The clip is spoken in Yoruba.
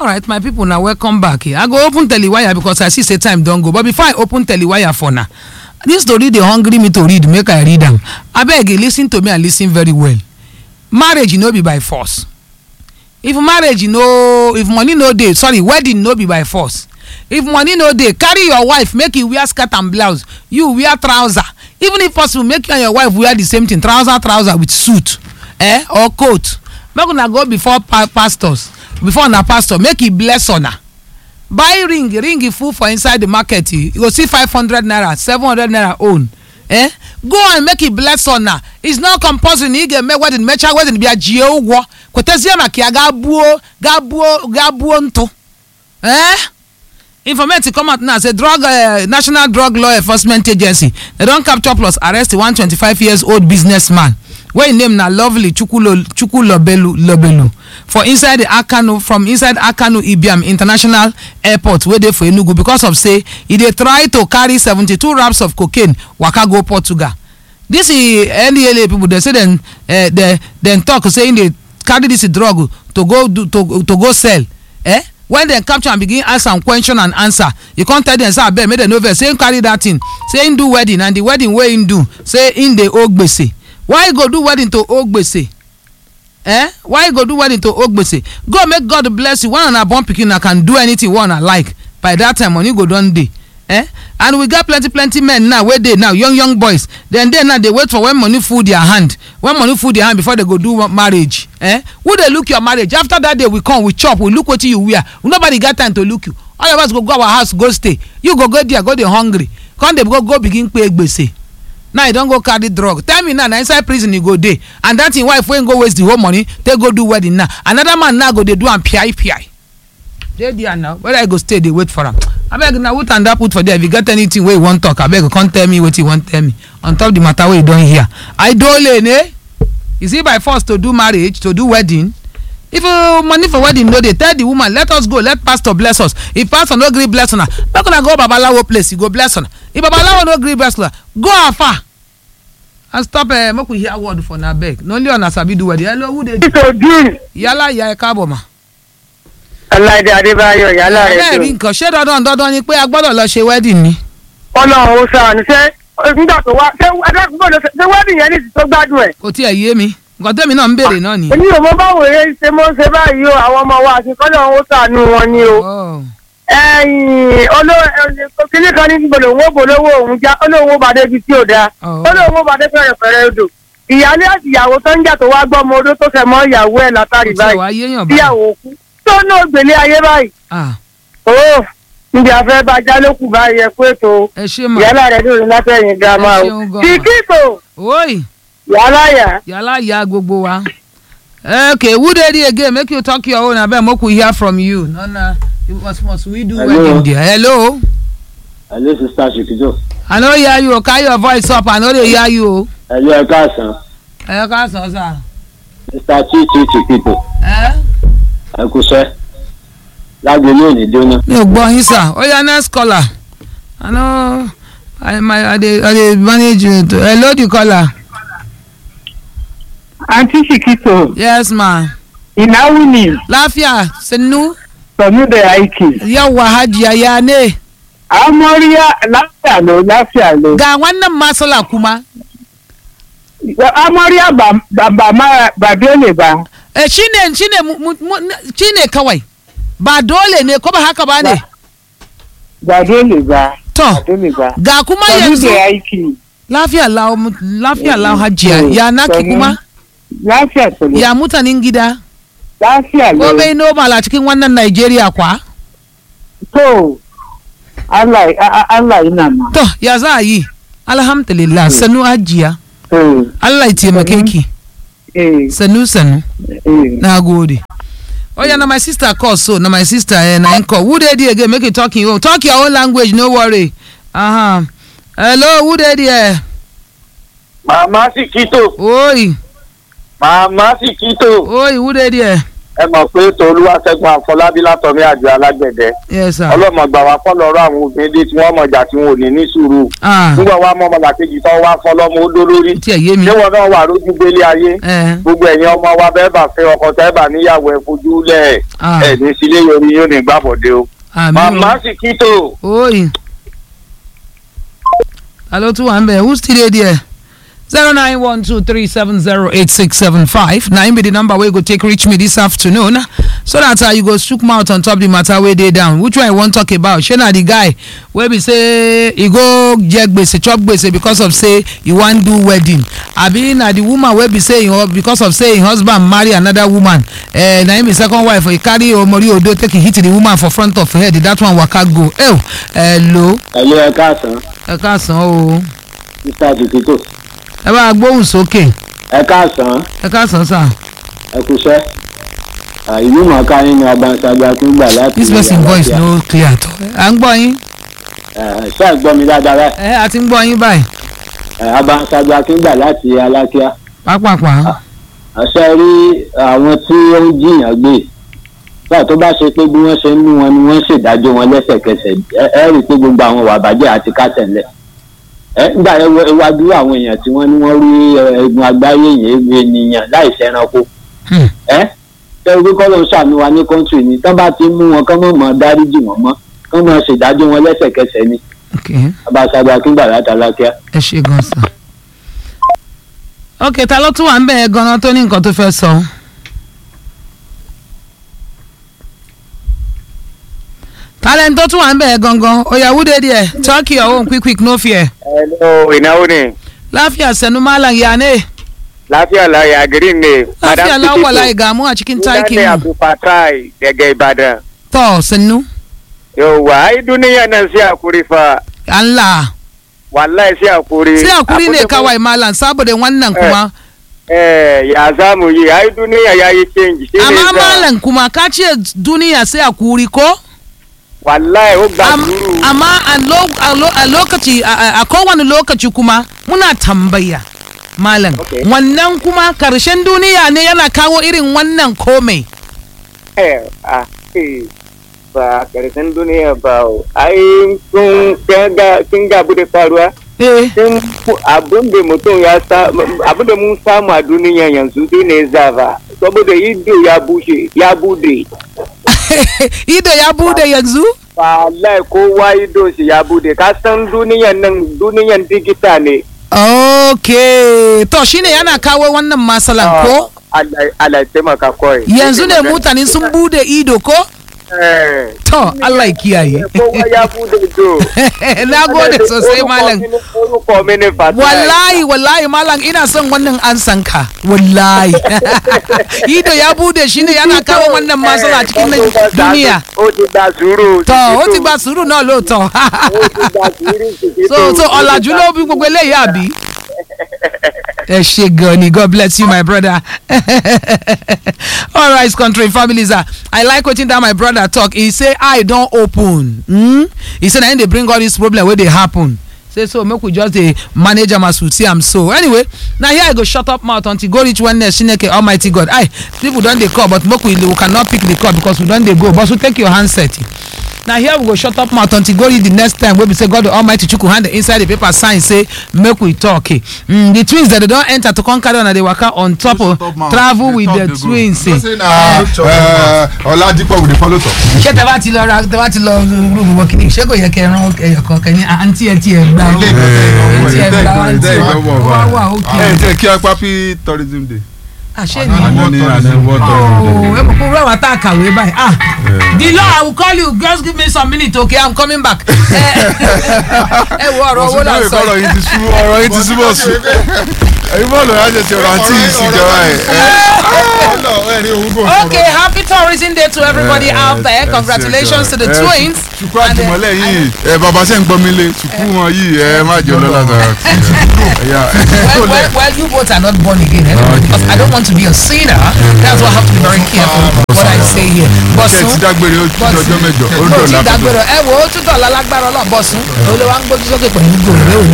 All right, my people, now welcome back here. I go open Telewire because I see say time don't go. But before I open Telewire for now, this story they hungry me to read, make I read them. I beg you, listen to me and listen very well. Marriage no be by force. If marriage if money no dey, wedding no be by force. If money no dey, carry your wife, make you wear skirt and blouse. You wear trouser. Even if possible, make you and your wife wear the same thing, trouser with suit, or coat. Make una go before pastors, before na pastor, make he bless una. Buy ring full for inside the market. You go see 500 naira, 700 naira own. Go and make it bless una. It's not compulsory. You get make wedding, make sure wedding be a geo. Kwetezia na kia gabuo nto. Information come out now. Say National Drug Law Enforcement Agency. They don't capture plus arrest a 125-year-old businessman. Where his name na Lovely Chukulobelu for inside the Akanu, from inside Akanu Ibiam International Airport where they for Enugu because of say he dey try to carry 72 wraps of cocaine waka go Portugal. This is NDLA people. They say then talk saying they carry this drug to go sell. When they capture and begin ask some question and answer, you can't tell them say abeg make dem know vex. Say him carry that thing. Say him do wedding and the wedding wey him do say him dey owe gbese. Why go do wedding to Ogbese? Why go do wedding to Ogbese? Go make God bless you. One on a born pikin can do anything one I like. By that time money go done day. And we got plenty men now where they now young boys. Then now they wait for when money full their hand. When money full their hand before they go do marriage. Who they look your marriage? After that day we come, we chop, we look what you wear. Nobody got time to look you. All of us go our house, go stay. You go there, go there hungry. Can't they go begin pay Ogbese? Now you don't go carry drug. Tell me now inside prison you go there. And that in wife when go waste the whole money, they go do wedding now. Another man now go they do and pi. They there now. Where I go stay, they wait for him. I beg now what and that put for there. If you got anything where you want talk, I beg you can't tell me what you want tell me. On top the matter where you don't hear. I don't Is it by force to do marriage, to do wedding? If money for wedding no, they tell the woman, let us go, let pastor bless us. If pastor no agree bless her, not gonna go Babalawo place, you go bless her. If Babalawo no agree bless her, go afar. And stop make we hear word for na beg. No only on sabi do wedding. Hello, who they do? Yala ya kaboma. Allah de Adebayo yala re. Ẹ nǹkan ṣé dandan ni pé a gbọ́dọ̀ lọ ṣe wedding ni. Ọlọ́run ó ṣàánú ṣé nígbà tó wá ṣé wedding yẹn ní tó gbádùn ẹ̀. Kò tiẹ̀ yé mi. Nǹkan tẹ́mi náà ń béèrè náà ni. Èmi ò mọ báwo ṣe mọ́ ṣe báyìí o àwọn ọmọ wa àti kọ́lọ́run ó ṣàánú wọn ni o. Kíní kan ní gbọ́dọ̀ owó bolówó òun já olówó bàdé ibi tí ò dáa olówó bàdé fẹ̀rẹ̀fẹ̀rẹ̀ odò ìyálé àti ìyàwó tó ń jà tó wá gbọ́ ọmọ odó tó fẹ́ mọ́ ìyàwó ẹ̀ látàrí báyìí ìyàwó kú tó náà gbélé ayé báyìí. Níbi afẹ́ bá já lókù báyìí ẹ pé tó yálà rẹ̀ lórí látẹ̀yìn gàmá o. Kìkìkò yálà ya gbogbo wa. Okay, who dey there again? Make you talk your own. Abeg, make we hear from you. No. Must we do wedding there? Hello. Hello, Sister Shikito. I no hear you. Carry your voice up. I no dey hear you. Hello, ẹ káàsán. Ẹ káàsán sir. Mr. Chichi Shikito. Ẹ kú ṣẹ́. Lágbo lónìí dóná. Mi ò gbọ́ yín sir. Ó yá next caller. I know I dey manage it. Hello, the caller. Aunty Shikito. Yes ma. Ina wuni. Lafiya sannu. Sannu da aiki. Yawwa hajiya ya ne. Amoriya lafiya lo. Ga wannan masala kuma. Amoriya ba dole ba. Shine kawai. Ba dole ne ko ba haka ba ne? Ba dole ba. To. Ga kuma yanzu. Sannu da aiki. Lafiya lau hajiya. Ya naki kuma? Lafiya solo. Ya mutanen gida? Lafiya lo. Ko bai normal a cikin wannan Nigeria kwa? To, Allah ina ma. To, ya za a yi? Alhamdulillah, sanu hajiya. Allah ya taimake ki. Sanu. Na gode. Oh yeah, na my sister call so. Na my sister na call. Who dey there again? Make it talk your own language, no worry. Hello, who dey there? Mama Shikito. Oi. Mama Shikito. Oi, who dey there? ẹ mọ̀ pé Tolúwaṣẹ́gun Àfọlábí látọ̀mí àjọ alágbẹ̀dẹ. Yes sir. ọlọ́mọgbà wa kọ́ lọ́rọ́ àwọn obìnrin tí wọ́n mọ̀jà tí wọn ò ní ní sùúrù. nígbà wa mọ́ ọmọlàkejì tó wá fọlọ́mọ ó dó lórí. ṣé wọn náà wà lójú gbélé ayé. gbogbo ẹ̀yin ọmọ wa bẹ́ẹ̀ bá fẹ́ ọkọ tẹ́ bá níyàwó ẹ̀ fojú lẹ̀ ẹ̀ ní sílé yorí yóò ní gbàbọ̀dé o. màmá sì kí tó. oyi alo tún wà ń bẹ̀ who still dey there 09123708675 na im be the number wey go take reach me this afternoon so that you go shook mouth on top the matter wey dey down. Which one you wan talk about? Shey na the guy wey be say e go jẹ gbese chop gbese because of say e wan do wedding, abi na the woman wey be say because of say im husband marry another woman na im be second wife, e carry omori odo take hit the woman for front of her head, that one waka go. Hello. ẹ káàsán. ẹ káàsán o. mr jikito. ẹ bá gbóhùn sókè. ẹ káàsán. ẹ káàsán sà. ẹ kúṣẹ́. ìlú mọ̀ọ́ká yín ni Abanṣáájú Akíngbà láti. this person voice no clear at all. à ń gbọ́ yín. ṣé à ń gbọ́ mi dáadáa báyìí. a ti ń gbọ́ yín báyìí. Abanṣáájú Akíngbà láti Alákíá. pápápá. àṣẹ rí àwọn tí ó ń jiyàn gbé nígbà tó bá ṣe pé bí wọ́n ṣe ń mú wọn ni wọ́n ṣèdájọ́ wọn lẹ́sẹ̀kẹsẹ̀ ẹ rí i pé gbogbo àwọn ìwà àbàjẹ́ àti kásẹ̀lẹ̀ nígbà iwájú àwọn èèyàn tí wọ́n ní wọ́n rí ẹ̀gbọ́n àgbáyé yẹn ènìyàn láì ṣẹranko tẹ́lẹ̀ pé kọ́ ló ń ṣàánú wa ní kọ́ńtì ni tán bá ti mú wọn kán mọ̀ dáríjì wọ́n mọ́ kán mọ̀ ṣèdájọ́ wọn lẹ́sẹ̀kẹsẹ̀ ni. Abanṣáájú Akíngbà láti Alákíá. ẹ ṣe gan sa. ok ta ló tún wà ń bẹ̀ ẹ́ gan-an tó ní nǹkan tó fẹ́ sọ. talent tó tún wà ń bẹ̀ ẹ́ gangan oyawu de díẹ̀ talk your own quick no fear. hello ìnáwó ni. lafiya sanu malam ya ne. lafiya la ya green ne. lafiya la wala gamu a cikin takin. ne abu fatai daga Ibadan. to sannu. yauwa ai duniya nan sai hakuri fa. Allah. wallahi sai hakuri. sai hakuri ne kawai malam saboda wannan kuma. ya zamu yi ai duniya yayi change. amma malam kuma ka ce duniya sai hakuri ko. wallahi o ga duru. amma a lokaci a kowane lokaci kuma muna tambaya malam wannan kuma karshen duniya ne yana kawo irin wannan komai. ba karshen duniya ba ai kun ga abu da faruwa abin da mutum ya abin da mun samu a duniya yanzu ne zaba saboda ido ya bushe ya bude. ido ya bude yanzu? wallahi kowa ido shi ya bude ka san duniyan digita ne. okay to shine yana kawo wannan masalan ko? Allah taimaka kawai. yanzu ne mutane sun bude ido ko? to Allah ya kiyaye. kowa ya bude ido. na gode sosai malam. wallahi malam ina son wannan ansan ka wallahi. ido ya bude shine yana kawo wannan masala cikin duniya. o ti gba sùúrù náà lóòótọ́. so ọ̀làjú ló bí gbogbo eléyìí àbí. ẹ ṣé gan ni God bless you my brother. all right country families I like wetin that my brother talk. He say eye don open. He say na him dey bring all this problem wey dey happen. Say so make we just dey manage am as we see am so. Anyway na here I go shut up mouth until go reach when next Chineke Almighty God. People don dey call but make we cannot pick the call because we don dey go but we take your handset. Now here we go shut up mouth until go read the next time wey be say God the Almighty Chukwu hand inside the paper sign say make we talk. The twins that they don enter to conquer and they waka on top of travel with the twins. Oladipo we dey follow talk. ṣé tẹ bá ti lọ gbogbo kìíní ṣé kò yẹ kẹ ẹran ẹyọkan kẹ ní àǹtí ẹ ti ẹ gbà ó ẹ kí Akpapi tourism day. àṣẹ ni ẹ mọ̀ kó rẹwà tá a kàwé báyìí. the law I will call you just give me some minutes okay I'm coming back. ẹ wo ọ̀rọ̀ owó náà sọ. ọ̀rọ̀ yìí ti súnmọ́ sùn. ẹ̀yin bọ́ọ̀lù rẹ̀ á jẹ́ ti ọ̀rọ̀ àǹtí yìí sí ìjọba ẹ̀. Okay, happy tourism day to everybody out there. Congratulations to the twins. Chukwu àjùmọ̀lẹ̀ yìí bàbá ṣe ń gbọ́ mi lé Chukwu wọn yìí má jẹ́ ọlọ́lá sára. Well, you both are not born again anyway, because I don't want to be a sinner. That's why I have to be very careful what I say here. Bọ̀sùn ti dágbére ó ti dọjọ́ mẹ́jọ ó dọ̀la. ẹ wo ó tún dọ̀la lágbára Ọlọ́run Bọ̀sùn olówó à ń gbójú sókè pẹ̀lú gbòòrò òní